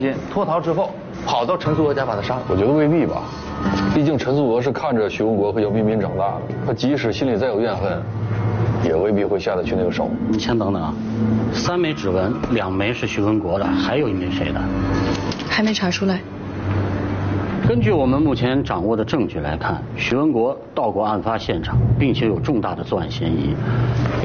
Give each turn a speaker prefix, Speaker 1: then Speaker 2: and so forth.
Speaker 1: 脱逃之后跑到陈素娥家把他杀了。
Speaker 2: 我觉得未必吧，毕竟陈素娥是看着徐文国和姚彬彬长大的，他即使心里再有怨恨，也未必会下得去那个手。
Speaker 3: 你先等等啊，3枚指纹，2枚是徐文国的，还有1枚谁的？
Speaker 4: 还没查出来。
Speaker 3: 根据我们目前掌握的证据来看，徐文国到过案发现场，并且有重大的作案嫌疑。